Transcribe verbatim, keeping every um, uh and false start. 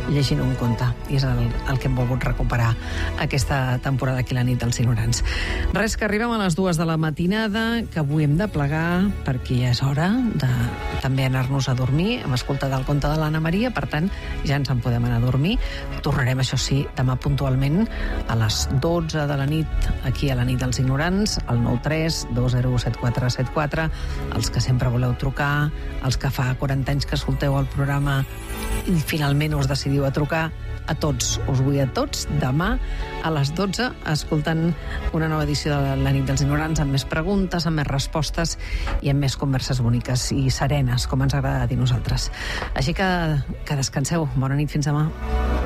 llegint un conte, i és el, el que hem volgut recuperar aquesta temporada aquí a la nit dels ignorants. Res, que arribem a les dues de la matinada, que avui hem de plegar perquè ja és hora de també anar-nos a dormir. Hem escoltat el conte de l'Anna Maria, per tant, ja ens en podem anar a dormir. Tornarem, això sí, demà puntualment a les dotze de la nit, aquí a la nit dels ignorants, al nou tres dos zero set quatre set quatre, els que sempre voleu trucar, els que fa quaranta anys que escolteu el programa i finalment us decidiu a trucar, a tots, us vull a tots, demà a les dotze, escoltant una nova edició de la nit dels ignorants, amb més preguntes, amb més respostes i amb més converses boniques i serenes, com ens agrada dir nosaltres. Així que, que descanseu. Bona nit, fins demà.